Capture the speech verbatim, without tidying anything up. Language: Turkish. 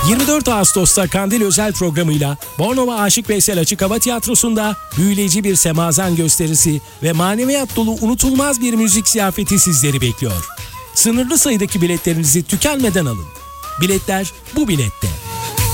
yirmi dört Ağustos'ta Kandil özel programıyla Bornova Aşık Veysel Açık Hava Tiyatrosu'nda büyüleyici bir semazen gösterisi ve maneviyat dolu unutulmaz bir müzik ziyafeti sizleri bekliyor. Sınırlı sayıdaki biletlerinizi tükenmeden alın. Biletler bu bilette.